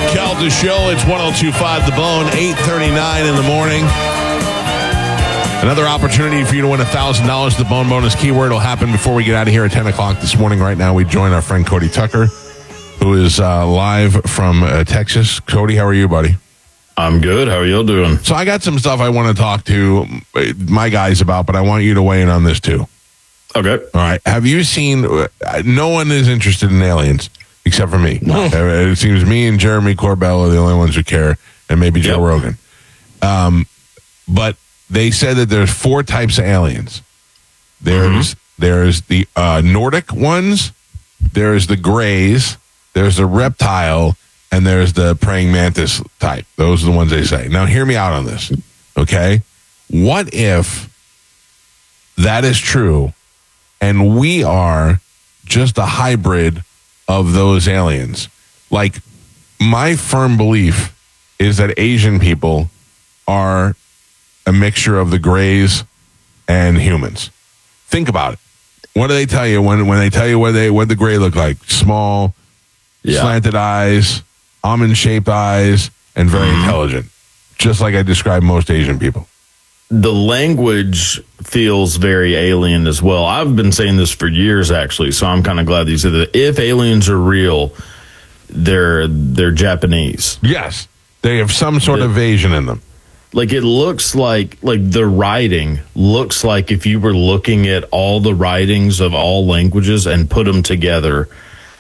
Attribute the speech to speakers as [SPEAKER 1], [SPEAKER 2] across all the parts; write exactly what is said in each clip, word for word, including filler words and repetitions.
[SPEAKER 1] Calda Show. It's one oh two point five The Bone, eight thirty-nine in the morning. Another opportunity for you to win one thousand dollars. The Bone Bonus keyword will happen before we get out of here at ten o'clock this morning. Right now, we join our friend Cody Tucker, who is uh, live from uh, Texas. Cody, how are you, buddy?
[SPEAKER 2] I'm good. How are y'all doing?
[SPEAKER 1] So I got some stuff I want to talk to my guys about, but I want you to weigh in on this too.
[SPEAKER 2] Okay.
[SPEAKER 1] All right. Have you seen, uh, no one is interested in aliens except for me. No. Uh, it seems me and Jeremy Corbell are the only ones who care, and maybe Joe yep. Rogan. Um, but they said that there's four types of aliens. There's mm-hmm. there's the uh, Nordic ones, there's the Greys, there's the reptile, and there's the praying mantis type. Those are the ones they say. Now, hear me out on this, okay? What if that is true, and we are just a hybrid of those aliens? Like, my firm belief is that Asian people are a mixture of the Greys and humans. Think about it. What do they tell you when, when they tell you what they what the Grey look like? Small, yeah. slanted eyes, almond-shaped eyes, and very mm-hmm. intelligent. Just like I describe most Asian people.
[SPEAKER 2] The language feels very alien as well. I've been saying this for years, actually, so I'm kind of glad that you said that. If aliens are real, they're they're Japanese.
[SPEAKER 1] Yes. They have some sort of Asian in them.
[SPEAKER 2] Like, it looks like, like the writing looks like if you were looking at all the writings of all languages and put them together,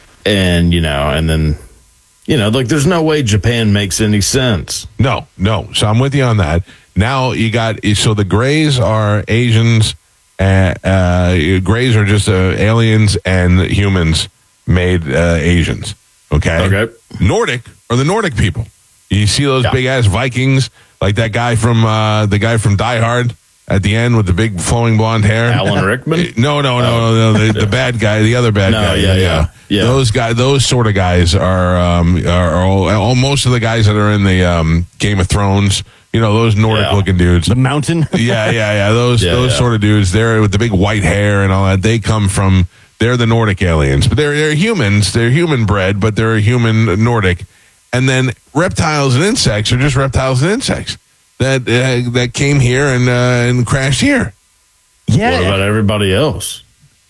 [SPEAKER 2] and, you know, and then... You know, like, there's no way Japan makes any sense.
[SPEAKER 1] No, no. So I'm with you on that. Now you got, so the Greys are Asians, uh, uh, Greys are just uh, aliens and humans made uh, Asians. Okay?
[SPEAKER 2] Okay.
[SPEAKER 1] Nordic are the Nordic people. You see those yeah. big ass Vikings, like that guy from, uh, the guy from Die Hard at the end with the big flowing blonde hair.
[SPEAKER 2] Alan Rickman?
[SPEAKER 1] No, no, no, no, no the, the bad guy, the other bad
[SPEAKER 2] no,
[SPEAKER 1] guy.
[SPEAKER 2] Yeah, yeah, yeah.
[SPEAKER 1] Those guys, those sort of guys are, um, are all, all most of the guys that are in the um, Game of Thrones. You know, those Nordic-looking yeah. dudes.
[SPEAKER 3] The Mountain?
[SPEAKER 1] yeah, yeah, yeah. Those yeah, those yeah. sort of dudes. They're with the big white hair and all that. They come from. They're the Nordic aliens, but they're they're humans. They're human bred, but they're human Nordic. And then reptiles and insects are just reptiles and insects that uh, that came here and uh, and crashed here.
[SPEAKER 2] Yeah. What about everybody else?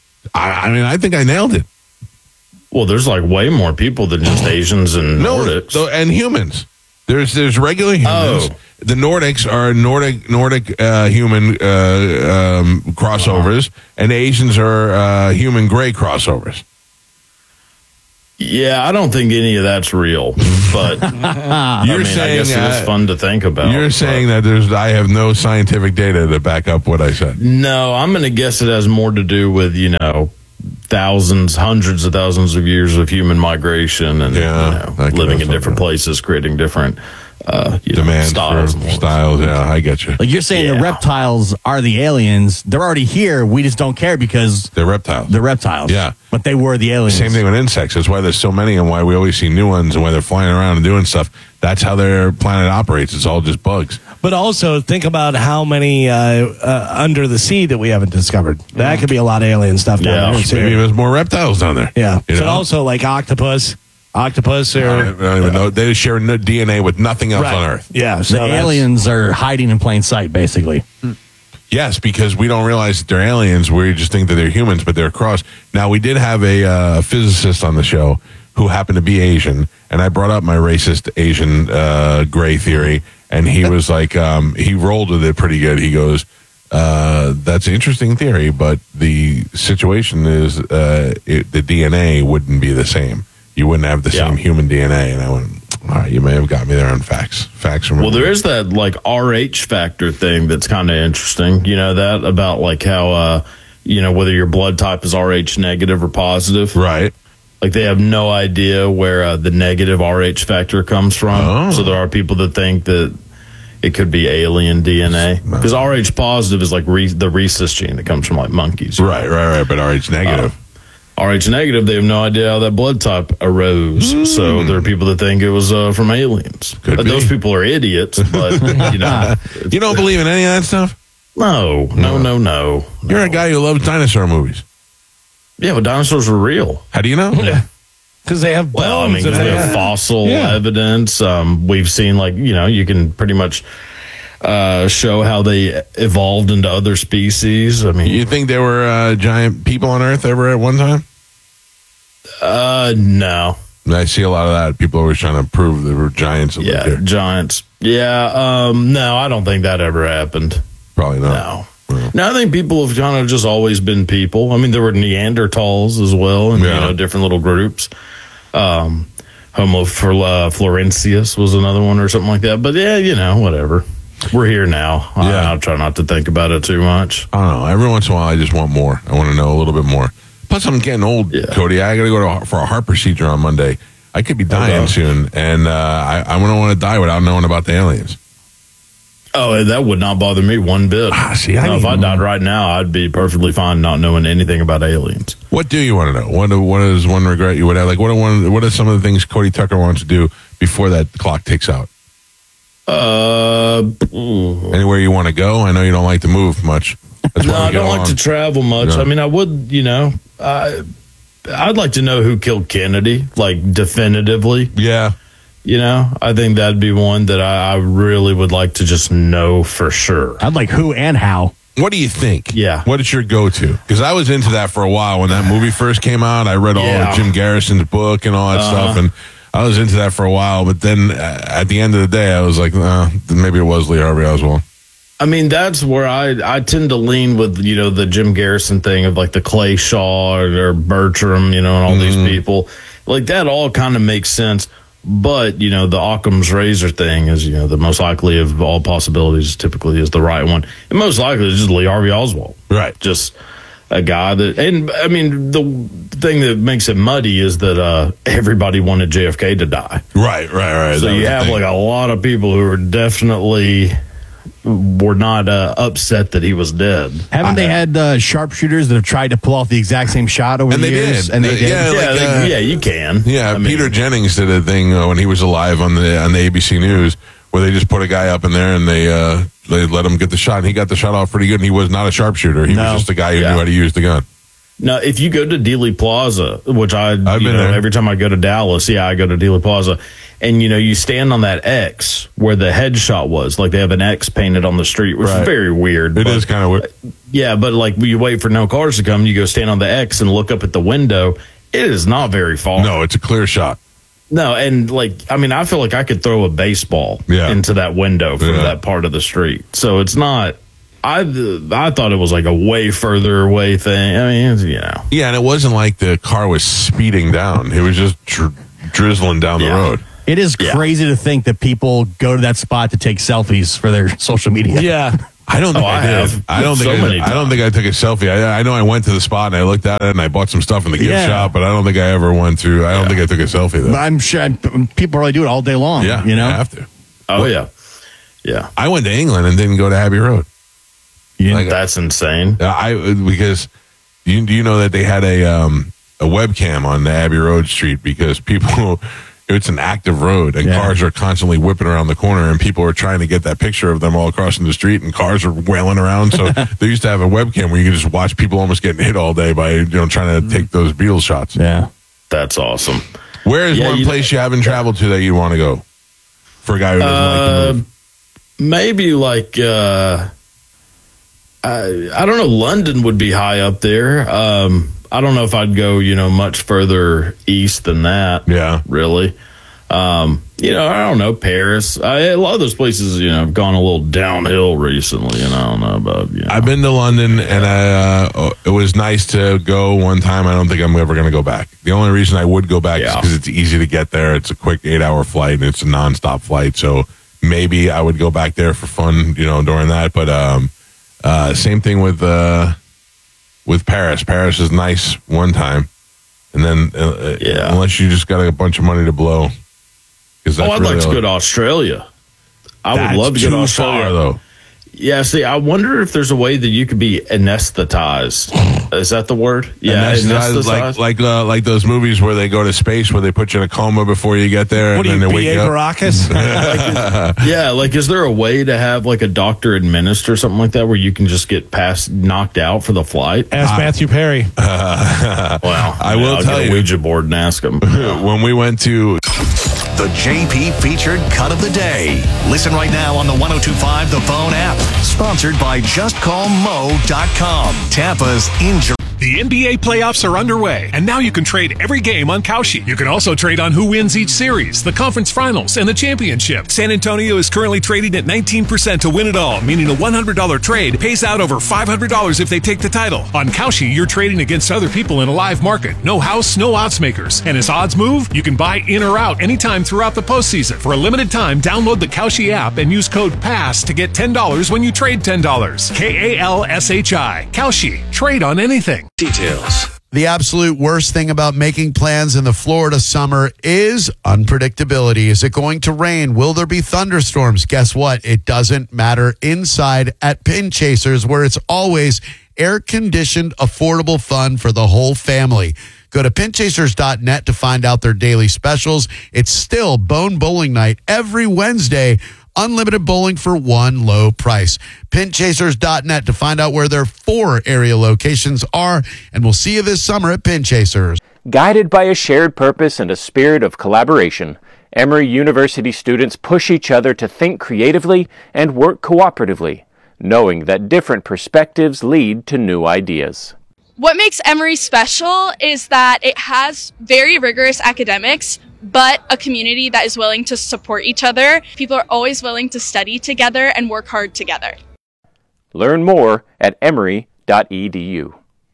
[SPEAKER 1] I, I mean, I think I nailed it.
[SPEAKER 2] Well, there's like way more people than just Asians and
[SPEAKER 1] no,
[SPEAKER 2] Nordics.
[SPEAKER 1] So, and humans. There's there's regular humans.
[SPEAKER 2] Oh.
[SPEAKER 1] The Nordics are Nordic Nordic uh, human uh, um, crossovers, uh-huh. and Asians are uh, human gray crossovers.
[SPEAKER 2] Yeah, I don't think any of that's real, but you're I mean, saying I guess it is fun to think about.
[SPEAKER 1] You're saying that there's I have no scientific data to back up what I said.
[SPEAKER 2] No, I'm going to guess it has more to do with, you know, thousands, hundreds of thousands of years of human migration and
[SPEAKER 1] yeah,
[SPEAKER 2] you know, living in different places, creating different uh, you
[SPEAKER 1] demands
[SPEAKER 2] know, styles.
[SPEAKER 1] For styles, yeah, I get you.
[SPEAKER 3] Like you're saying yeah. the reptiles are the aliens. They're already here. We just don't care because
[SPEAKER 1] they're reptiles.
[SPEAKER 3] They're reptiles.
[SPEAKER 1] Yeah.
[SPEAKER 3] But they were the aliens.
[SPEAKER 1] Same thing with insects. That's why there's so many and why we always see new ones and why they're flying around and doing stuff. That's how their planet operates. It's all just bugs.
[SPEAKER 4] But also think about how many uh, uh, under the sea that we haven't discovered. That could be a lot of alien stuff down
[SPEAKER 1] yeah.
[SPEAKER 4] there.
[SPEAKER 1] Maybe there's more reptiles down there.
[SPEAKER 4] Yeah.
[SPEAKER 1] You
[SPEAKER 4] but
[SPEAKER 1] know?
[SPEAKER 4] also like octopus. Octopus or
[SPEAKER 1] I don't even know. They share no D N A with nothing else
[SPEAKER 4] right.
[SPEAKER 1] on Earth.
[SPEAKER 4] Yeah,
[SPEAKER 3] so the aliens are hiding in plain sight, basically.
[SPEAKER 1] Yes, because we don't realize that they're aliens. We just think that they're humans, but they're cross. Now, we did have a uh, physicist on the show who happened to be Asian, and I brought up my racist Asian uh, gray theory, and he was like, um, he rolled with it pretty good. He goes, uh, that's an interesting theory, but the situation is uh, it, the D N A wouldn't be the same. You wouldn't have the yeah. same human D N A. And I went, all right, you may have got me there on facts. Facts from
[SPEAKER 2] Well, there is that like R H factor thing that's kind of interesting. You know, that about like how, uh, you know, whether your blood type is R H negative or positive.
[SPEAKER 1] Right.
[SPEAKER 2] Like they have no idea where uh, the negative R H factor comes from. Oh. So there are people that think that it could be alien D N A. Because R H positive is like re- the rhesus gene that comes from like monkeys.
[SPEAKER 1] Right, right, right. But R H negative.
[SPEAKER 2] Uh, R H negative, they have no idea how that blood type arose. Mm. So there are people that think it was uh, from aliens.
[SPEAKER 1] Could
[SPEAKER 2] uh,
[SPEAKER 1] be.
[SPEAKER 2] Those people are idiots, but you know.
[SPEAKER 1] You don't believe in any of that stuff?
[SPEAKER 2] No, no, no, no.
[SPEAKER 1] You're
[SPEAKER 2] no.
[SPEAKER 1] a guy who loves dinosaur movies.
[SPEAKER 2] Yeah, but dinosaurs are real.
[SPEAKER 1] How do you know?
[SPEAKER 2] Yeah.
[SPEAKER 4] Because they have bones.
[SPEAKER 2] Well, I mean, 'cause
[SPEAKER 4] and
[SPEAKER 2] we
[SPEAKER 4] they-
[SPEAKER 2] have fossil
[SPEAKER 4] Yeah.
[SPEAKER 2] evidence. Um, we've seen, like, you know, you can pretty much uh, show how they evolved into other species. I mean,
[SPEAKER 1] You think there were uh, giant people on Earth ever at one time?
[SPEAKER 2] uh, no.
[SPEAKER 1] I see a lot of that. People always trying to prove there were giants. that lived
[SPEAKER 2] Yeah,
[SPEAKER 1] here.
[SPEAKER 2] giants. Yeah, um, no, I don't think that ever happened.
[SPEAKER 1] Probably not.
[SPEAKER 2] No. No, I think people have kind of just always been people. I mean, there were Neanderthals as well, and
[SPEAKER 1] Yeah.
[SPEAKER 2] you know, different little groups. Um, Homo Fl- uh, florensius was another one, or something like that. But yeah, you know, whatever. We're here now. I,
[SPEAKER 1] Yeah.
[SPEAKER 2] I'll try not to think about it too much.
[SPEAKER 1] I don't know. Every once in a while, I just want more. I want to know a little bit more. Plus, I'm getting old,
[SPEAKER 2] Yeah.
[SPEAKER 1] Cody. I got to go to, for a heart procedure on Monday. I could be dying
[SPEAKER 2] Okay.
[SPEAKER 1] soon, and uh, I, I don't want to die without knowing about the aliens.
[SPEAKER 2] Oh, that would not bother me one bit.
[SPEAKER 1] Ah, see, I
[SPEAKER 2] Now, if I
[SPEAKER 1] need-
[SPEAKER 2] died right now, I'd be perfectly fine not knowing anything about aliens.
[SPEAKER 1] What do you want to know? What what is one regret you would have? Like, what are one? What are some of the things Cody Tucker wants to do before that clock ticks out?
[SPEAKER 2] Uh, ooh.
[SPEAKER 1] Anywhere you want to go? I know you don't like to move much. That's
[SPEAKER 2] No,
[SPEAKER 1] why we
[SPEAKER 2] I
[SPEAKER 1] get
[SPEAKER 2] don't like
[SPEAKER 1] along.
[SPEAKER 2] to travel much.
[SPEAKER 1] Yeah.
[SPEAKER 2] I mean, I would, you know, I, I'd like to know who killed Kennedy, like definitively.
[SPEAKER 1] Yeah,
[SPEAKER 2] You know, I think that'd be one that I, I really would like to just know for sure.
[SPEAKER 3] I'd like who and how.
[SPEAKER 1] what do you think?
[SPEAKER 2] Yeah.
[SPEAKER 1] What is your go-to? Because I was into that for a while when that movie first came out. I read all
[SPEAKER 2] Yeah.
[SPEAKER 1] of Jim Garrison's book and all that
[SPEAKER 2] Uh-huh.
[SPEAKER 1] stuff, and I was into that for a while. But then uh, at the end of the day, I was like, uh, maybe it was Lee Harvey Oswald.
[SPEAKER 2] I mean, that's where I I tend to lean with, you know, the Jim Garrison thing of like the Clay Shaw or Bertram, you know, and all these people. Like that all kind of makes sense. But, you know, the Occam's razor thing is, you know, the most likely of all possibilities typically is the right one. And most likely is just Lee Harvey Oswald.
[SPEAKER 1] Right.
[SPEAKER 2] Just a guy that, and I mean, the thing that makes it muddy is that uh, everybody wanted J F K to die.
[SPEAKER 1] Right, right, right.
[SPEAKER 2] So
[SPEAKER 1] That was
[SPEAKER 2] you
[SPEAKER 1] the
[SPEAKER 2] have
[SPEAKER 1] thing.
[SPEAKER 2] like a lot of people who are definitely were not uh, upset that he was dead.
[SPEAKER 3] Haven't they had uh, sharpshooters that have tried to pull off the exact same shot over
[SPEAKER 1] And
[SPEAKER 3] the
[SPEAKER 1] they
[SPEAKER 3] years?
[SPEAKER 1] did.
[SPEAKER 3] And they
[SPEAKER 1] They-
[SPEAKER 3] did.
[SPEAKER 1] yeah,
[SPEAKER 2] Yeah,
[SPEAKER 1] like,
[SPEAKER 2] they-
[SPEAKER 1] uh,
[SPEAKER 2] yeah, you can.
[SPEAKER 1] Yeah,
[SPEAKER 2] I mean,
[SPEAKER 1] Peter Jennings did a thing uh, when he was alive on the on the A B C News where they just put a guy up in there and they uh, they let him get the shot. And he got the shot off pretty good. And he was not a sharpshooter. He
[SPEAKER 3] No.
[SPEAKER 1] was just a guy who
[SPEAKER 2] Yeah.
[SPEAKER 1] knew how to use the gun.
[SPEAKER 2] Now, if you go to Dealey Plaza, which I, you
[SPEAKER 1] been
[SPEAKER 2] know,
[SPEAKER 1] there.
[SPEAKER 2] every time I go to Dallas, yeah, I go to Dealey Plaza, and you know, you stand on that X where the headshot was, like they have an X painted on the street, which
[SPEAKER 1] Right.
[SPEAKER 2] is very weird.
[SPEAKER 1] It
[SPEAKER 2] but-
[SPEAKER 1] is kind of weird.
[SPEAKER 2] Yeah, but like you wait for no cars to come, you go stand on the X and look up at the window. It is not very far.
[SPEAKER 1] No, it's a clear shot.
[SPEAKER 2] No, and like I mean, I feel like I could throw a baseball
[SPEAKER 1] Yeah.
[SPEAKER 2] into that window from
[SPEAKER 1] Yeah.
[SPEAKER 2] that part of the street. So it's not. I I thought it was like a way further away thing. I mean, it's, you know,
[SPEAKER 1] Yeah, and it wasn't like the car was speeding down. It was just dri- drizzling down the
[SPEAKER 2] Yeah.
[SPEAKER 1] road.
[SPEAKER 3] It is
[SPEAKER 2] Yeah.
[SPEAKER 3] crazy to think that people go to that spot to take selfies for their social media.
[SPEAKER 4] Yeah.
[SPEAKER 1] I don't think
[SPEAKER 2] Oh,
[SPEAKER 1] I,
[SPEAKER 2] I
[SPEAKER 1] did.
[SPEAKER 2] have.
[SPEAKER 1] I don't
[SPEAKER 2] So
[SPEAKER 1] think
[SPEAKER 2] many
[SPEAKER 1] I, I don't think I took a selfie. I, I know I went to the spot and I looked at it and I bought some stuff in the gift
[SPEAKER 3] Yeah.
[SPEAKER 1] shop, but I don't think I ever went to. I don't think I took a selfie
[SPEAKER 3] But
[SPEAKER 1] though.
[SPEAKER 3] I'm sure people probably do it all day long.
[SPEAKER 1] Yeah,
[SPEAKER 3] you know.
[SPEAKER 1] I have to.
[SPEAKER 2] oh yeah, yeah,
[SPEAKER 1] I went to England and didn't go to Abbey Road.
[SPEAKER 3] You-
[SPEAKER 1] Like,
[SPEAKER 2] that's insane.
[SPEAKER 1] Uh, I because you do you know that they had a um, a webcam on the Abbey Road street because people it's an active road and
[SPEAKER 3] Yeah.
[SPEAKER 1] cars are constantly whipping around the corner and people are trying to get that picture of them all crossing the street and cars are wailing around. So they used to have a webcam where you could just watch people almost getting hit all day by you know trying to take those Beatles shots.
[SPEAKER 3] yeah.
[SPEAKER 2] That's awesome.
[SPEAKER 1] Where is
[SPEAKER 2] Yeah,
[SPEAKER 1] one
[SPEAKER 2] you-
[SPEAKER 1] place you haven't traveled to that you want to go for a guy who doesn't like to
[SPEAKER 2] Uh,
[SPEAKER 1] move?
[SPEAKER 2] maybe like uh, I I don't know. London would be high up there. Um, I don't know if I'd go, you know, much further east than that.
[SPEAKER 1] Yeah.
[SPEAKER 2] Really. Um, you know, I don't know, Paris. I, a lot of those places, you know, have gone a little downhill recently, and I don't know about, you know.
[SPEAKER 1] I've been to London, and I, uh, it was nice to go one time. I don't think I'm ever going to go back. The only reason I would go back is
[SPEAKER 2] Yeah.
[SPEAKER 1] because it's easy to get there. It's a quick eight-hour flight, and it's a nonstop flight. So maybe I would go back there for fun, you know, during that. But um, uh, same thing with uh, with Paris. Paris is nice one time, and then uh,
[SPEAKER 2] Yeah.
[SPEAKER 1] unless you just got a bunch of money to blow.
[SPEAKER 2] oh, I'd like to go to Australia. I would love to go to Australia.
[SPEAKER 1] far, though.
[SPEAKER 2] Yeah, see, I wonder if there's a way that you could be anesthetized Is that the word? Yeah,
[SPEAKER 1] anesthetized, like like uh, like those movies where they go to space, where they put you in a coma before you get there,
[SPEAKER 4] What
[SPEAKER 1] and
[SPEAKER 4] are
[SPEAKER 1] then
[SPEAKER 4] you,
[SPEAKER 1] they
[SPEAKER 4] B
[SPEAKER 1] wake
[SPEAKER 4] A
[SPEAKER 1] you up.
[SPEAKER 4] Baracus?
[SPEAKER 2] Yeah, like is there a way to have like a doctor administer something like that where you can just get past knocked out for the flight?
[SPEAKER 4] Ask Matthew Perry.
[SPEAKER 1] Uh,
[SPEAKER 2] Well,
[SPEAKER 1] I will
[SPEAKER 2] I'll
[SPEAKER 1] tell
[SPEAKER 2] get a
[SPEAKER 1] you.
[SPEAKER 2] Ouija board and ask him.
[SPEAKER 1] When we went to
[SPEAKER 5] The J P featured cut of the day. Listen right now on the one oh two point five The Bone app. Sponsored by just call mo dot com. Tampa's injury.
[SPEAKER 6] The N B A playoffs are underway, and now you can trade every game on Kalshi. You can also trade on who wins each series, the conference finals, and the championship. San Antonio is currently trading at nineteen percent to win it all, meaning a one hundred dollars trade pays out over five hundred dollars if they take the title. On Kalshi, you're trading against other people in a live market. No house, no odds makers. And as odds move, you can buy in or out anytime throughout the postseason. For a limited time, download the Kalshi app and use code PASS to get ten dollars when you trade ten dollars. K A L S H I. Kalshi. Trade on anything.
[SPEAKER 5] Details.
[SPEAKER 7] The absolute worst thing about making plans in the Florida summer is unpredictability. Is it going to rain? Will there be thunderstorms? Guess what? It doesn't matter inside at Pin Chasers, where it's always air-conditioned, affordable fun for the whole family. Go to pin chasers dot net to find out their daily specials. It's still Bone Bowling Night every Wednesday. Unlimited bowling for one low price. pin chasers dot net to find out where their four area locations are. And we'll see you this summer at Pin Chasers.
[SPEAKER 8] Guided by a shared purpose and a spirit of collaboration, Emory University students push each other to think creatively and work cooperatively, knowing that different perspectives lead to new ideas.
[SPEAKER 9] What makes Emory special is that it has very rigorous academics, but a community that is willing to support each other. People are always willing to study together and work hard together.
[SPEAKER 8] Learn more at emory dot e d u.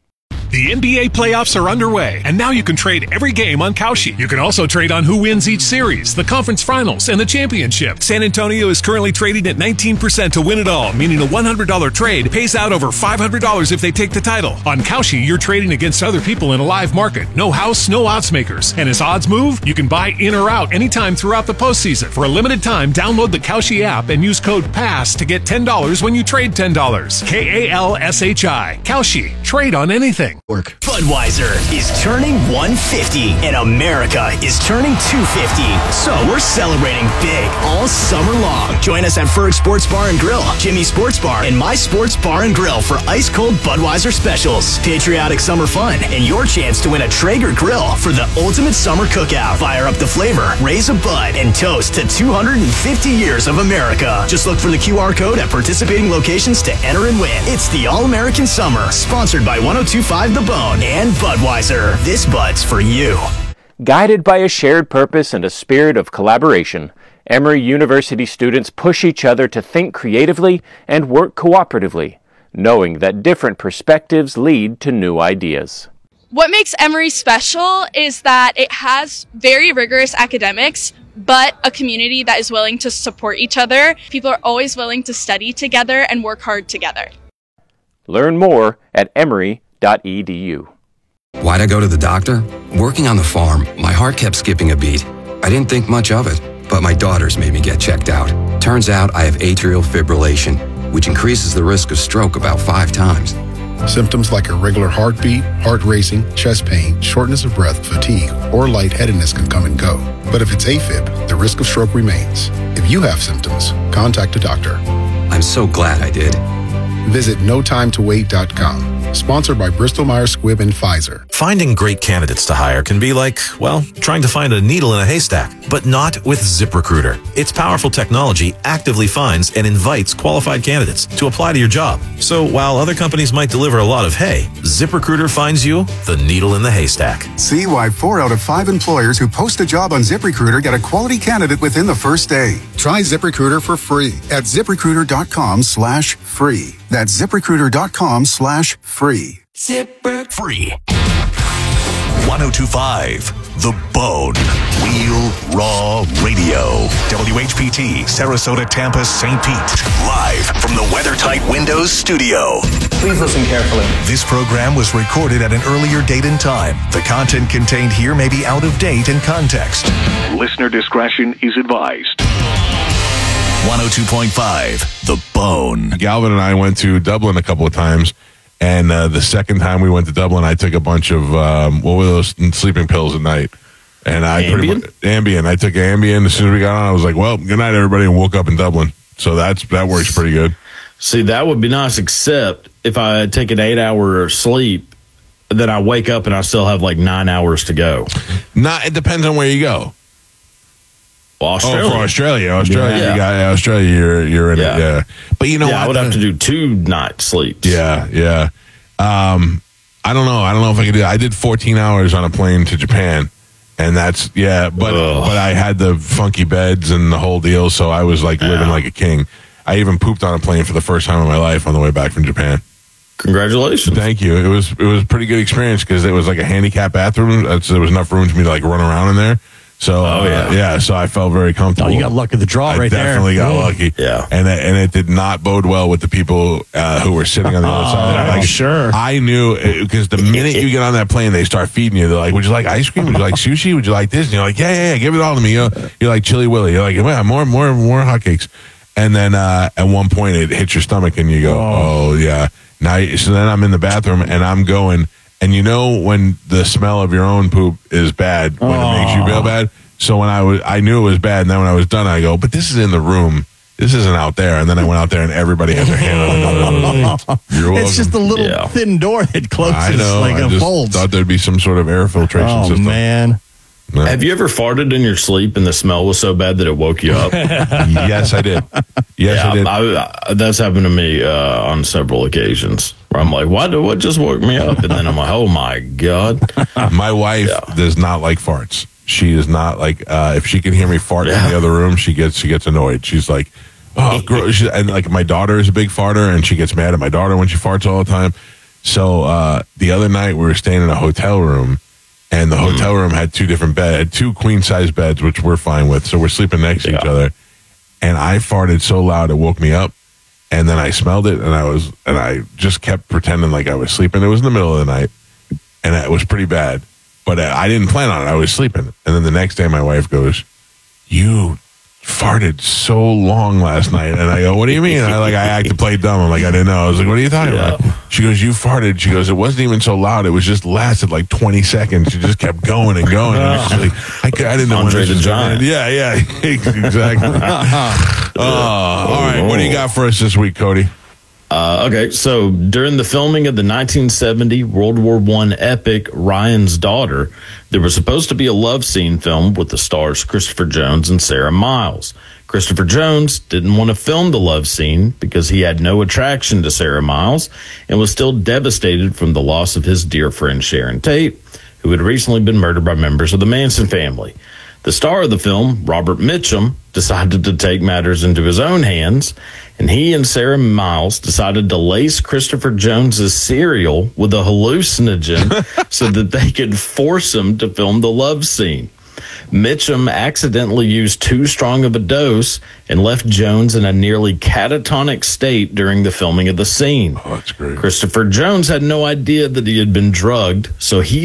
[SPEAKER 6] The N B A playoffs are underway, and now you can trade every game on Kalshi. You can also trade on who wins each series, the conference finals, and the championship. San Antonio is currently trading at nineteen percent to win it all, meaning a one hundred dollars trade pays out over five hundred dollars if they take the title. On Kalshi, you're trading against other people in a live market. No house, no odds makers. And as odds move, you can buy in or out anytime throughout the postseason. For a limited time, download the Kalshi app and use code PASS to get ten dollars when you trade ten dollars. K A L S H I. Kalshi. Trade on anything.
[SPEAKER 5] Work. Budweiser is turning one fifty and America is turning two fifty. So we're celebrating big all summer long. Join us at Ferg Sports Bar and Grill, Jimmy's Sports Bar, and My Sports Bar and Grill for ice cold Budweiser specials, patriotic summer fun, and your chance to win a Traeger grill for the ultimate summer cookout. Fire up the flavor, raise a bud, and toast to two hundred fifty years of America. Just look for the Q R code at participating locations to enter and win. It's the All-American Summer, sponsored by one oh two point five The Bone and Budweiser. This Bud's for you.
[SPEAKER 8] Guided by a shared purpose and a spirit of collaboration, Emory University students push each other to think creatively and work cooperatively, knowing that different perspectives lead to new ideas.
[SPEAKER 9] What makes Emory special is that it has very rigorous academics, but a community that is willing to support each other. People are always willing to study together and work hard together.
[SPEAKER 8] Learn more at emory dot e d u.
[SPEAKER 10] Why'd I go to the doctor? Working on the farm, my heart kept skipping a beat. I didn't think much of it, but my daughters made me get checked out. Turns out I have atrial fibrillation, which increases the risk of stroke about five times.
[SPEAKER 11] Symptoms like irregular heartbeat, heart racing, chest pain, shortness of breath, fatigue, or lightheadedness can come and go. But if it's AFib, the risk of stroke remains. If you have symptoms, contact a doctor.
[SPEAKER 10] I'm so glad I did.
[SPEAKER 11] Visit no time to wait dot com. Sponsored by Bristol Myers Squibb and Pfizer.
[SPEAKER 12] Finding great candidates to hire can be like, well, trying to find a needle in a haystack, but not with ZipRecruiter. Its powerful technology actively finds and invites qualified candidates to apply to your job. So while other companies might deliver a lot of hay, ZipRecruiter finds you the needle in the haystack.
[SPEAKER 13] See why four out of five employers who post a job on ZipRecruiter get a quality candidate within the first day. Try ZipRecruiter for free at ZipRecruiter dot com slash free. That's ZipRecruiter dot com slash free.
[SPEAKER 5] Zipper free. one oh two point five The Bone. Wheel Raw Radio. W H P T, Sarasota, Tampa, Saint Pete. Live from the WeatherTight Windows studio.
[SPEAKER 14] Please listen carefully.
[SPEAKER 5] This program was recorded at an earlier date and time. The content contained here may be out of date and context.
[SPEAKER 15] Listener discretion is advised.
[SPEAKER 5] one oh two point five The Bone.
[SPEAKER 1] Galvin and I went to Dublin a couple of times, And uh, the second time we went to Dublin, I took a bunch of um, what were those sleeping pills at night. And I pretty much Ambien. I took Ambien as soon as we got on. I was like, "Well, good night, everybody," and woke up in Dublin. So that's that works pretty good.
[SPEAKER 2] See, that would be nice, except if I take an eight-hour sleep, then I wake up and I still have like nine hours to go.
[SPEAKER 1] Not. It depends on where you go.
[SPEAKER 2] Well, Australia.
[SPEAKER 1] Oh, for Australia, Australia,
[SPEAKER 2] Yeah.
[SPEAKER 1] you got Australia. You're you're in
[SPEAKER 2] Yeah.
[SPEAKER 1] it. Yeah, but you know,
[SPEAKER 2] Yeah,
[SPEAKER 1] what?
[SPEAKER 2] I would have to do two night sleeps.
[SPEAKER 1] Yeah, yeah. Um, I don't know. I don't know if I could do. I did fourteen hours on a plane to Japan. And that's, yeah, but
[SPEAKER 2] Ugh.
[SPEAKER 1] but I had the funky beds and the whole deal, so I was like living
[SPEAKER 2] Yeah.
[SPEAKER 1] like a king. I even pooped on a plane for the first time in my life on the way back from Japan.
[SPEAKER 2] Congratulations.
[SPEAKER 1] Thank you. It was it was a pretty good experience because it was like a handicap bathroom. Uh, so there was enough room for me to like run around in there. So
[SPEAKER 2] Oh,
[SPEAKER 1] uh,
[SPEAKER 2] yeah.
[SPEAKER 1] yeah, so I felt very comfortable.
[SPEAKER 3] Oh, you got luck of the draw
[SPEAKER 1] I
[SPEAKER 3] right there.
[SPEAKER 1] definitely got
[SPEAKER 3] Ooh.
[SPEAKER 1] lucky.
[SPEAKER 2] Yeah.
[SPEAKER 1] and it, and it did not bode well with the people uh, who were sitting on the other side.
[SPEAKER 4] Oh,
[SPEAKER 1] Like,
[SPEAKER 4] sure.
[SPEAKER 1] I knew because the minute you get on that plane, they start feeding you. They're like, "Would you like ice cream? Would you like sushi? Would you like this?" And you're like, "Yeah, yeah, yeah, give it all to me." You're, you're like Chili Willy. You're like, "Yeah, more, more, more hotcakes." And then uh, at one point, it hits your stomach, and you go, "Oh, oh yeah." Now, so then I'm in the bathroom, and I'm going, and you know when the smell of your own poop is bad when it makes you feel bad. So when I was, I knew it was bad, and then when I was done, I go, "But this is in the room. This isn't out there." And then I went out there, and everybody had their hand on the door. You're welcome.
[SPEAKER 3] It's just a little
[SPEAKER 2] Yeah.
[SPEAKER 3] thin door that closes
[SPEAKER 1] I know.
[SPEAKER 3] like
[SPEAKER 1] I
[SPEAKER 3] a
[SPEAKER 1] just
[SPEAKER 3] folds.
[SPEAKER 1] thought there'd be some sort of air filtration
[SPEAKER 3] Oh,
[SPEAKER 1] system.
[SPEAKER 3] man.
[SPEAKER 1] No.
[SPEAKER 2] Have you ever farted in your sleep and the smell was so bad that it woke you up?
[SPEAKER 1] Yes, I did. Yes,
[SPEAKER 2] yeah,
[SPEAKER 1] I did.
[SPEAKER 2] I, I, that's happened to me uh, on several occasions where I'm like, "Why? What just woke me up?" And then I'm like, "Oh my god!"
[SPEAKER 1] My wife
[SPEAKER 2] Yeah.
[SPEAKER 1] does not like farts. She is not like uh, if she can hear me fart in
[SPEAKER 2] Yeah.
[SPEAKER 1] the other room, she gets she gets annoyed. She's like, "Oh, gross!" She- And like my daughter is a big farter, and she gets mad at my daughter when she farts all the time. So uh, the other night we were staying in a hotel room, and the hotel room had two different beds, had two queen size beds, which we're fine with. So we're sleeping next to each
[SPEAKER 2] Yeah.
[SPEAKER 1] other, and I farted so loud it woke me up. And then I smelled it, and I was, and I just kept pretending like I was sleeping. It was in the middle of the night, and it was pretty bad. But uh, I didn't plan on it. I was sleeping, and then the next day, my wife goes, "You farted so long last night," and I go, "What do you mean?" And I like I acted play dumb. I'm like, I didn't know. I was like, "What are you talking
[SPEAKER 2] Yeah.
[SPEAKER 1] about?" She goes, "You farted." She goes, "It wasn't even so loud. It was just lasted like twenty seconds. She just kept going and going." And I, was like, I, cou- I didn't know
[SPEAKER 2] Andre
[SPEAKER 1] when this
[SPEAKER 2] the
[SPEAKER 1] was
[SPEAKER 2] Giant.
[SPEAKER 1] gonna end. Yeah, yeah, exactly. uh, all right, what do you got for us this week, Cody?
[SPEAKER 2] Uh, okay, so during the filming of the nineteen seventy World War One epic Ryan's Daughter, there was supposed to be a love scene filmed with the stars Christopher Jones and Sarah Miles. Christopher Jones didn't want to film the love scene because he had no attraction to Sarah Miles and was still devastated from the loss of his dear friend Sharon Tate, who had recently been murdered by members of the Manson family. The star of the film, Robert Mitchum, decided to take matters into his own hands, and he and Sarah Miles decided to lace Christopher Jones's cereal with a hallucinogen so that they could force him to film the love scene. Mitchum accidentally used too strong of a dose and left Jones in a nearly catatonic state during the filming of the scene.
[SPEAKER 1] Oh, that's great.
[SPEAKER 2] Christopher Jones had no idea that he had been drugged, so he